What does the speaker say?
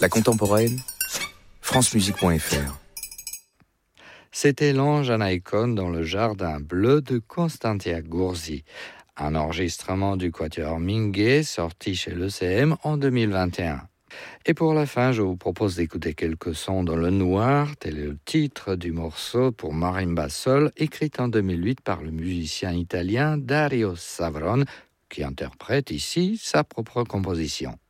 La contemporaine, francemusique.fr. C'était l'Ange Anaïkon dans le jardin bleu de Constantia Gursi, un enregistrement du quatuor Minguet sorti chez l'ECM en 2021. Et pour la fin, je vous propose d'écouter quelques sons dans le noir, tel est le titre du morceau pour marimba seul, écrit en 2008 par le musicien italien Dario Savron, qui interprète ici sa propre composition.